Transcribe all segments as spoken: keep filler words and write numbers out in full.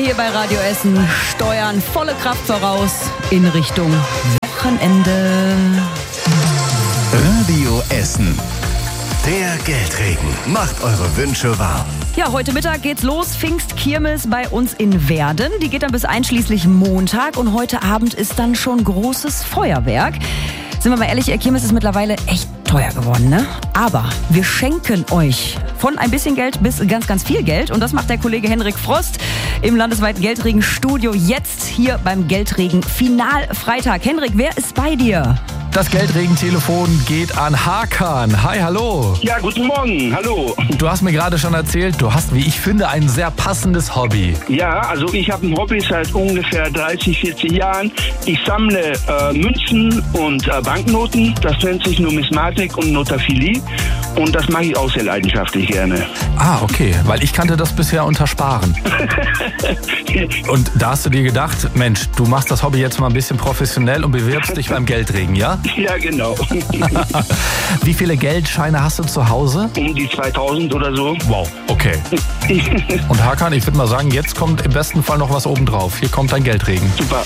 hier bei Radio Essen steuern volle Kraft voraus in Richtung Wochenende. Radio Essen. Der Geldregen macht eure Wünsche wahr. Ja, heute Mittag geht's los. Pfingstkirmes bei uns in Werden. Die geht dann bis einschließlich Montag. Und heute Abend ist dann schon großes Feuerwerk. Sind wir mal ehrlich, ihr Kirmes ist mittlerweile echt teuer geworden, ne? Aber wir schenken euch von ein bisschen Geld bis ganz, ganz viel Geld. Und das macht der Kollege Henrik Frost im landesweiten Geldregen-Studio jetzt hier beim Geldregen-Finalfreitag. Henrik, wer ist bei dir? Das Geldregentelefon geht an Hakan. Hi, hallo. Ja, guten Morgen. Hallo. Du hast mir gerade schon erzählt, du hast, wie ich finde, ein sehr passendes Hobby. Ja, also ich habe ein Hobby seit ungefähr dreißig, vierzig Jahren. Ich sammle äh, Münzen und äh, Banknoten. Das nennt sich Numismatik und Notaphilie. Und das mache ich auch sehr leidenschaftlich gerne. Ah, okay. Weil ich kannte das bisher unter Sparen. Und da hast du dir gedacht, Mensch, du machst das Hobby jetzt mal ein bisschen professionell und bewirbst dich beim Geldregen, ja? Ja, genau. Wie viele Geldscheine hast du zu Hause? Um die zweitausend oder so. Wow, okay. Und Hakan, ich würde mal sagen, jetzt kommt im besten Fall noch was obendrauf. Hier kommt dein Geldregen. Super.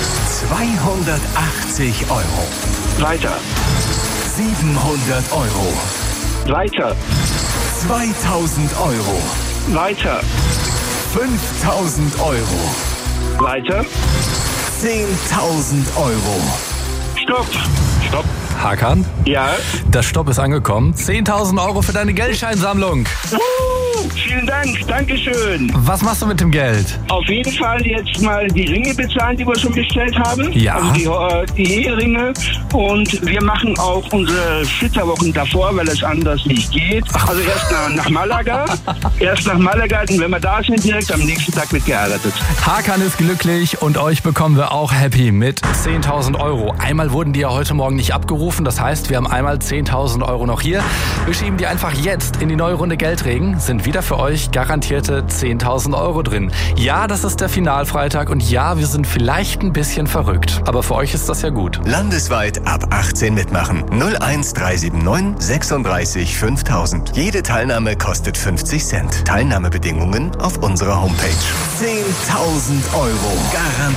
zweihundertachtzig Euro. Weiter. siebenhundert Euro. Weiter. zweitausend Euro. Weiter. fünftausend Euro. Weiter. zehntausend Euro. Stopp. Stopp. Hakan? Ja. Das Stopp ist angekommen. zehntausend Euro für deine Geldscheinsammlung. Uh, vielen Dank. Dankeschön. Was machst du mit dem Geld? Auf jeden Fall jetzt mal die Ringe bezahlen, die wir schon bestellt haben. Ja. Also die, äh, die Eheringe. Und wir machen auch unsere Flitterwochen davor, weil es anders nicht geht. Also erst nach, nach Malaga. erst nach Malaga. Und wenn wir da sind, direkt am nächsten Tag wird geheiratet. Hakan ist glücklich und euch bekommen wir auch happy mit zehntausend Euro. Einmal wurden die ja heute Morgen nicht abgerufen. Das heißt, wir haben einmal zehntausend Euro noch hier. Wir schieben die einfach jetzt in die neue Runde Geldregen. Sind wieder für euch garantierte zehntausend Euro drin. Ja, das ist der Finalfreitag und ja, wir sind vielleicht ein bisschen verrückt. Aber für euch ist das ja gut. Landesweit ab achtzehn mitmachen. null eins drei sieben neun sechsunddreißig fünftausend. Jede Teilnahme kostet fünfzig Cent. Teilnahmebedingungen auf unserer Homepage. zehntausend Euro. Garantiert.